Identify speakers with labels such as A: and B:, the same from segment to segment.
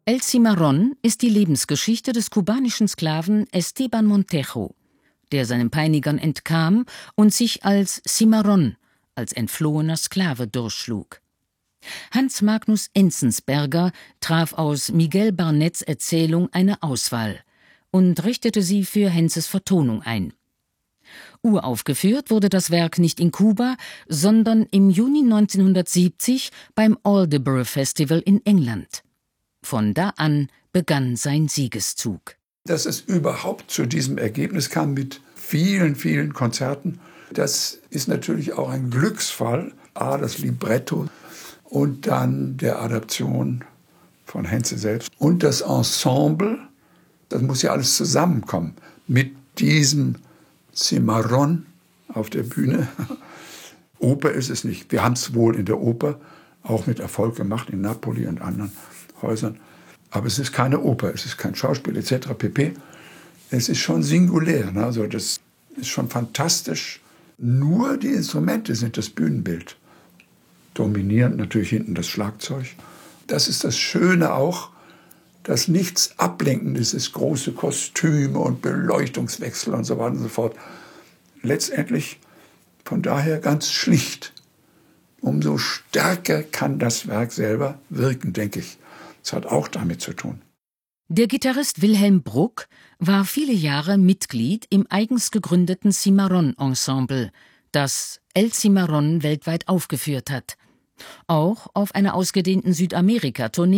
A: El Cimarrón ist die Lebensgeschichte des kubanischen Sklaven Esteban Montejo, der seinen Peinigern entkam und sich als Cimarrón, als entflohener Sklave durchschlug. Hans Magnus Enzensberger traf aus Miguel Barnetts Erzählung eine Auswahl und richtete sie für Henzes Vertonung ein. Uraufgeführt wurde das Werk nicht in Kuba, sondern im Juni 1970 beim Aldeburgh Festival in England. Von da an begann sein Siegeszug.
B: Dass es überhaupt zu diesem Ergebnis kam mit vielen, vielen Konzerten, das ist natürlich auch ein Glücksfall. Das Libretto und dann der Adaption von Henze selbst. Und das Ensemble, das muss ja alles zusammenkommen mit diesem Cimarrón auf der Bühne. Oper ist es nicht. Wir haben es wohl in der Oper auch mit Erfolg gemacht, in Napoli und anderen Häusern. Aber es ist keine Oper, es ist kein Schauspiel etc. pp. Es ist schon singulär. Ne? Also das ist schon fantastisch. Nur die Instrumente sind das Bühnenbild. Dominierend natürlich hinten das Schlagzeug. Das ist das Schöne auch, dass nichts Ablenkendes ist, große Kostüme und Beleuchtungswechsel und so weiter und so fort. Letztendlich von daher ganz schlicht. Umso stärker kann das Werk selber wirken, denke ich. Das hat auch damit zu tun.
A: Der Gitarrist Wilhelm Bruck war viele Jahre Mitglied im eigens gegründeten Cimarrón-Ensemble, das El Cimarrón weltweit aufgeführt hat. Auch auf einer ausgedehnten Südamerika-Tournee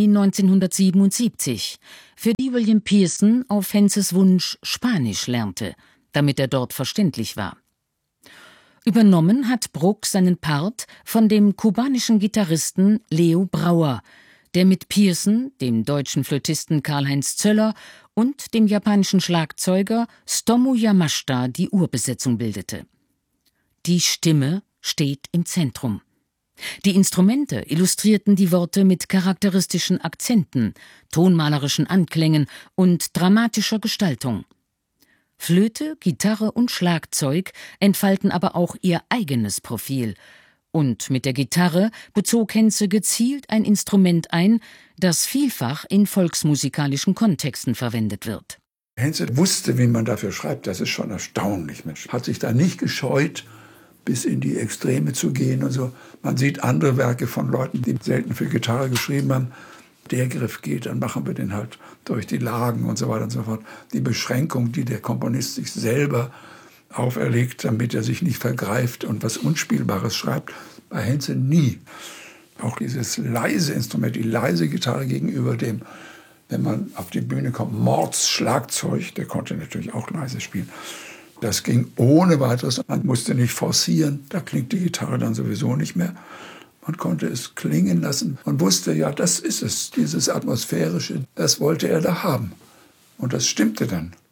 A: 1977, für die William Pearson auf Henzes Wunsch Spanisch lernte, damit er dort verständlich war. Übernommen hat Bruck seinen Part von dem kubanischen Gitarristen Leo Brauer, der mit Pearson, dem deutschen Flötisten Karl-Heinz Zöller und dem japanischen Schlagzeuger Stomu Yamashita die Urbesetzung bildete. Die Stimme steht im Zentrum. Die Instrumente illustrierten die Worte mit charakteristischen Akzenten, tonmalerischen Anklängen und dramatischer Gestaltung. Flöte, Gitarre und Schlagzeug entfalten aber auch ihr eigenes Profil. Und mit der Gitarre bezog Henze gezielt ein Instrument ein, das vielfach in volksmusikalischen Kontexten verwendet wird.
B: Henze wusste, wie man dafür schreibt. Das ist schon erstaunlich. Mensch. Hat sich da nicht gescheut, bis in die Extreme zu gehen und so. Man sieht andere Werke von Leuten, die selten für Gitarre geschrieben haben. Der Griff geht, dann machen wir den halt durch die Lagen und so weiter und so fort. Die Beschränkung, die der Komponist sich selber auferlegt, damit er sich nicht vergreift und was Unspielbares schreibt, bei Henze nie. Auch dieses leise Instrument, die leise Gitarre gegenüber dem, wenn man auf die Bühne kommt, Mordsschlagzeug, der konnte natürlich auch leise spielen. Das ging ohne weiteres, man musste nicht forcieren, da klingt die Gitarre dann sowieso nicht mehr. Man konnte es klingen lassen und wusste, ja, das ist es, dieses Atmosphärische, das wollte er da haben. Und das stimmte dann.